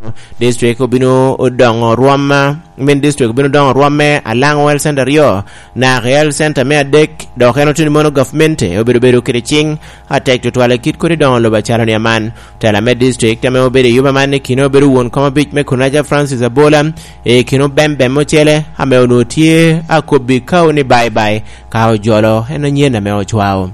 district obino odongo ruama men district obino dongo ruame alango health center yo na health center me adek do keno tin mono government obedo kirching atek to twala kit kori dongo lo bachalo ni aman tala me district ame obedo yuba man kino obedo won koma bich me kunaja Francis Abola kino bembe mochele ame onotie akobi kauni bye kao jolo eno nyena me ochwao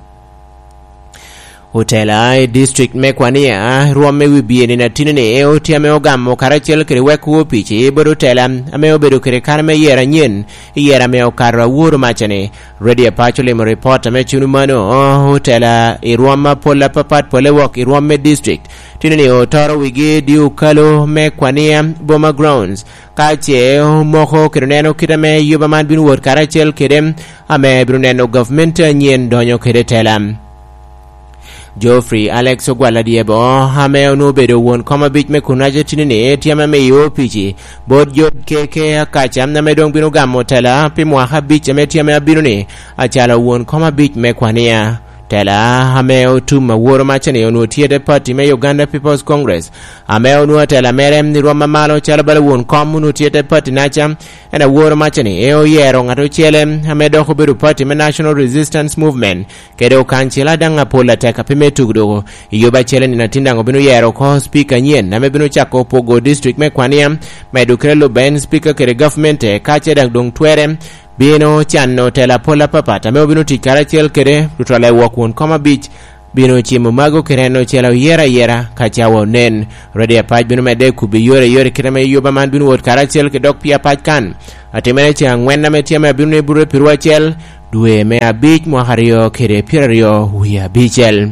Hotela district mekwania ruome wibieni na tinene otiame ogamo karachel kere weku pichi bodo tela ame obedo kere karme yera nyen yera me okarwa wuro machane ready apacho le report ame chunu mano hotela iruama pola papat pole wok iruame district tinene otoro wigi diu kalo mekwania boma grounds kache moko kere neno kitame yuba man binu wot karachel kere ame binu neno government nyen donyo kere tela Geoffrey Alex Ogwala Diebo hame onu bedo won koma bich me kunaje tinene tiama me yo pichi bod jod keke akacha na medong binu gamo tela pimwa ha bich me tiama binu ne achala won koma bich me kwania tela hame otuma woro machane onu tiede party me Uganda People's Congress hame onu tela merem ni roma malo chala bala won komunu tiede party nacha ena woro machane yero ngato chele hame doko bedo party me National Resistance Movement kede okanchila danga pola teka pime tugdo yoba chele ni natinda ngobinu yero ko speaker nyen na mebinu chako pogo district me kwania medukrelo ben speaker kede government kache dang dong twere bino channo tela pola papata me obino tikarachel kere tutale wakun koma beach bino chimo mago kereno chela yera kachawo nen ready apaj bino mede kubi yore kere me yoba man bino wot karachel ke dok pia paj kan atimene cha ngwenna me tiama bino buru pirwachel duwe me beach mo hario kere pirario huya bichel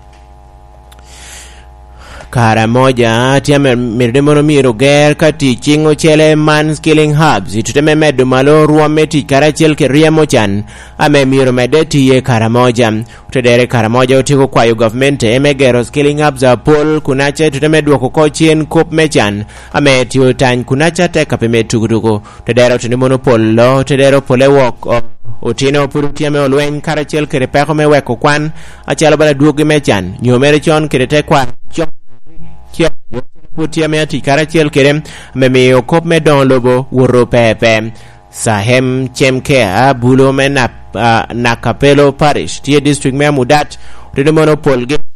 Kara moja tiame mirdemono miro ger kati chingo chele man skilling hubs ituteme medu malo ruameti karachel ke riemo chan ame miro medeti ye kara moja utedere kara moja utiko kwa yu government emegero skilling hubs a pol kunache tuteme duwako kochien kop mechan ame tiyo tany kunacha teka pime tukutuku utedere utenimono polo utedere pole wok utino purutiame olwen karachel kere peko me weko kwan achalo bala duogi mechan nyomere chon kere tekwa chon kia putia me ati karachel kerem me okop me don lobo woro pepe sahem chemke bulo me na kapelo parish tie district me mudat redo monopol ge